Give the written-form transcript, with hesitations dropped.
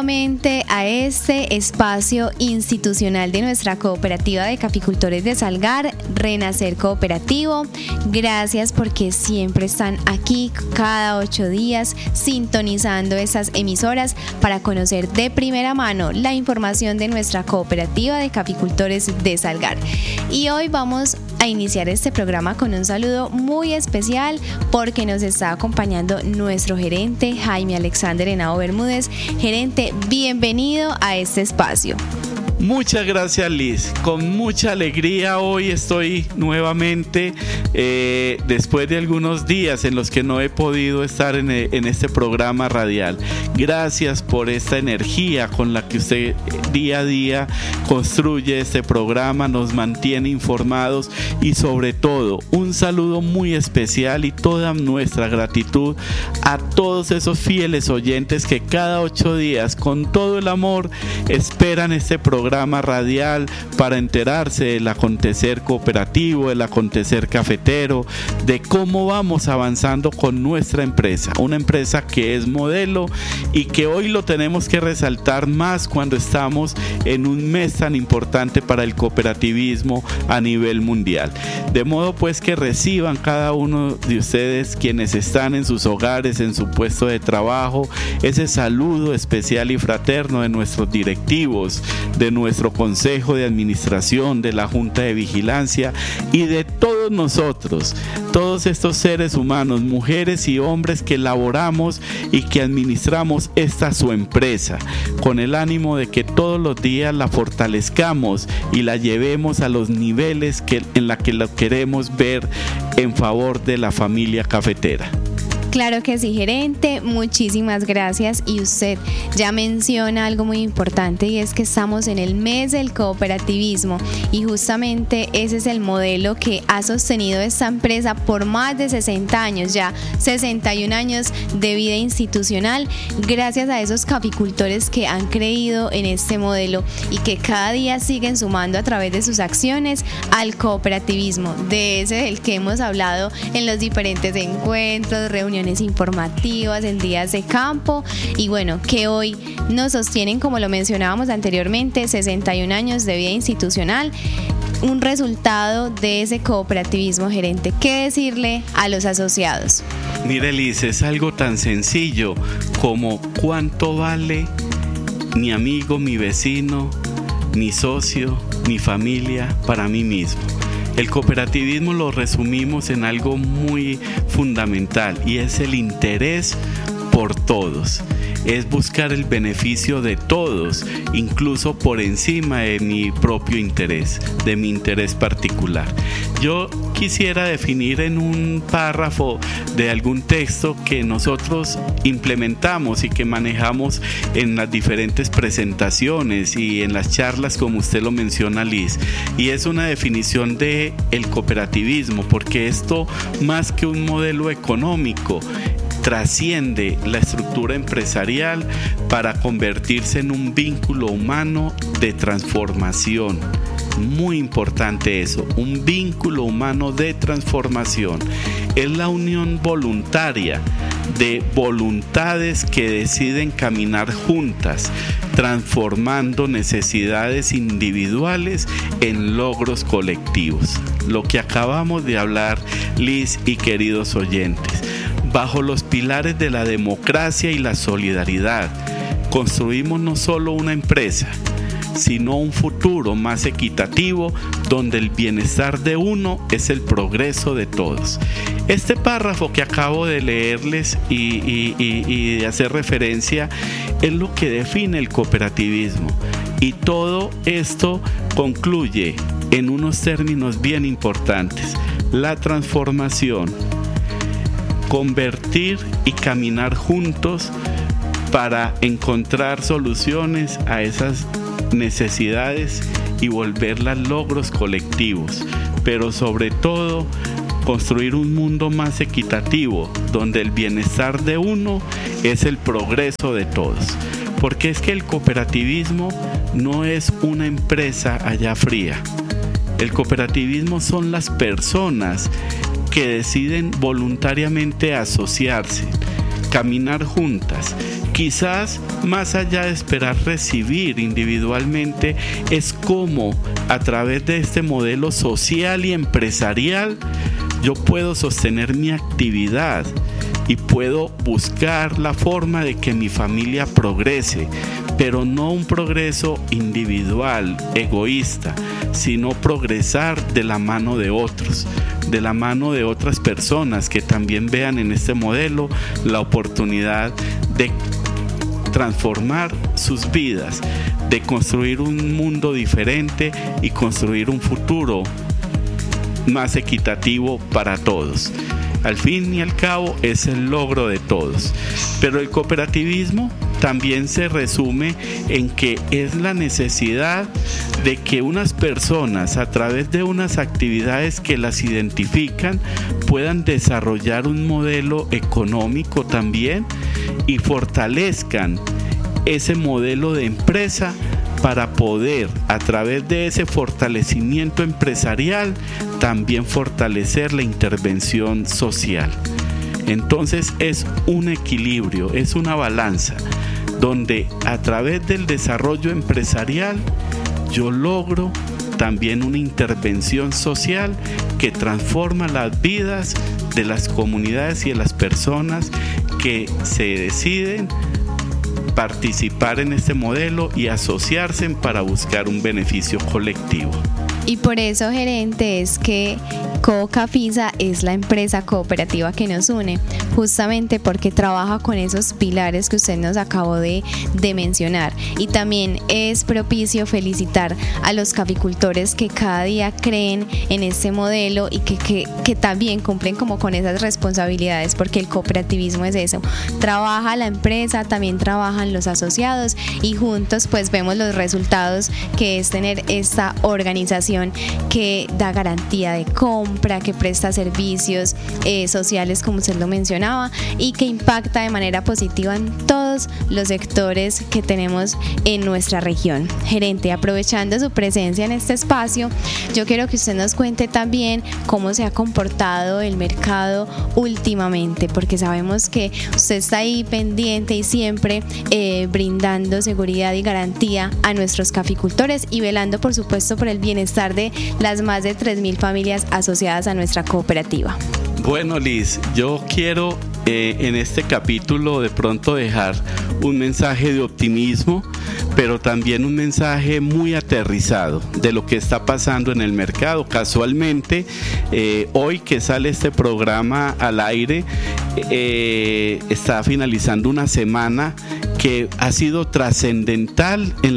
nuevamente a este espacio institucional de nuestra cooperativa de caficultores de Salgar, Renacer Cooperativo. Gracias porque siempre están aquí cada 8 días sintonizando esas emisoras para conocer de primera mano la información de nuestra cooperativa de caficultores de Salgar. Y hoy vamos a iniciar este programa con un saludo muy especial porque nos está acompañando nuestro gerente Jaime Alexander Henao Bermúdez. Gerente, bienvenido a este espacio. Muchas gracias, Liz. Con mucha alegría hoy estoy nuevamente, después de algunos días en los que no he podido estar en este programa radial. Gracias por esta energía con la que usted día a día construye este programa, nos mantiene informados y sobre todo un saludo muy especial y toda nuestra gratitud a todos esos fieles oyentes que cada 8 días con todo el amor esperan este programa radial para enterarse del acontecer cooperativo, del acontecer cafetero, de cómo vamos avanzando con nuestra empresa, una empresa que es modelo y que hoy lo tenemos que resaltar más cuando estamos en un mes tan importante para el cooperativismo a nivel mundial. De modo pues que reciban cada uno de ustedes quienes están en sus hogares, en su puesto de trabajo, ese saludo especial y fraterno de nuestros directivos, de nuestro consejo de administración, de la junta de vigilancia y de todos nosotros, todos estos seres humanos, mujeres y hombres que laboramos y que administramos esta su empresa, con el ánimo de que todos los días la fortalezcamos y la llevemos a los niveles en la que lo queremos ver en favor de la familia cafetera. Claro que sí, gerente, muchísimas gracias. Y usted ya menciona algo muy importante y es que estamos en el mes del cooperativismo y justamente ese es el modelo que ha sostenido esta empresa por más de 60 años, ya 61 años de vida institucional, gracias a esos caficultores que han creído en este modelo y que cada día siguen sumando a través de sus acciones al cooperativismo, de ese del que hemos hablado en los diferentes encuentros, reuniones informativas, en días de campo y bueno, que hoy nos sostienen, como lo mencionábamos anteriormente, 61 años de vida institucional, un resultado de ese cooperativismo, gerente. ¿Qué decirle a los asociados? Mire, Liz, es algo tan sencillo como cuánto vale mi amigo, mi vecino, mi socio, mi familia para mí mismo. El cooperativismo lo resumimos en algo muy fundamental y es el interés por todos. Es buscar el beneficio de todos, incluso por encima de mi propio interés, de mi interés particular. Yo quisiera definir en un párrafo de algún texto que nosotros implementamos y que manejamos en las diferentes presentaciones y en las charlas, como usted lo menciona, Liz, y es una definición de el cooperativismo, porque esto, más que un modelo económico, trasciende la estructura empresarial para convertirse en un vínculo humano de transformación. Muy importante eso, un vínculo humano de transformación. Es la unión voluntaria de voluntades que deciden caminar juntas, transformando necesidades individuales en logros colectivos. Lo que acabamos de hablar, Liz y queridos oyentes. Bajo los pilares de la democracia y la solidaridad, construimos no solo una empresa, sino un futuro más equitativo donde el bienestar de uno es el progreso de todos. Este párrafo que acabo de leerles y de hacer referencia es lo que define el cooperativismo, y todo esto concluye en unos términos bien importantes: la transformación, convertir y caminar juntos para encontrar soluciones a esas necesidades y volverlas logros colectivos, pero sobre todo construir un mundo más equitativo donde el bienestar de uno es el progreso de todos, porque es que el cooperativismo no es una empresa allá fría. El cooperativismo son las personas que deciden voluntariamente asociarse, caminar juntas. Quizás más allá de esperar recibir individualmente, es como a través de este modelo social y empresarial yo puedo sostener mi actividad y puedo buscar la forma de que mi familia progrese, pero no un progreso individual, egoísta, sino progresar de la mano de otros, de la mano de otras personas que también vean en este modelo la oportunidad de transformar sus vidas, de construir un mundo diferente y construir un futuro más equitativo para todos. Al fin y al cabo es el logro de todos. Pero el cooperativismo también se resume en que es la necesidad de que unas personas, a través de unas actividades que las identifican, puedan desarrollar un modelo económico también y fortalezcan ese modelo de empresa para poder, a través de ese fortalecimiento empresarial, también fortalecer la intervención social. Entonces es un equilibrio, es una balanza, donde a través del desarrollo empresarial yo logro también una intervención social que transforma las vidas de las comunidades y de las personas que se deciden participar en este modelo y asociarse para buscar un beneficio colectivo. Y por eso, gerente, es que COOCAFISA es la empresa cooperativa que nos une, justamente porque trabaja con esos pilares que usted nos acabó de mencionar. Y también es propicio felicitar a los caficultores que cada día creen en este modelo y que también cumplen como con esas responsabilidades, porque el cooperativismo es eso. Trabaja la empresa, también trabajan los asociados y juntos pues vemos los resultados que es tener esta organización que da garantía de compra, que presta servicios sociales como usted lo mencionaba y que impacta de manera positiva en todos los sectores que tenemos en nuestra región. Gerente, aprovechando su presencia en este espacio, yo quiero que usted nos cuente también cómo se ha comportado el mercado últimamente, porque sabemos que usted está ahí pendiente y siempre brindando seguridad y garantía a nuestros caficultores y velando por supuesto por el bienestar de las más de 3.000 familias asociadas a nuestra cooperativa. Bueno, Liz, yo quiero en este capítulo de pronto dejar un mensaje de optimismo, pero también un mensaje muy aterrizado de lo que está pasando en el mercado. Casualmente, hoy que sale este programa al aire, está finalizando una semana que ha sido trascendental en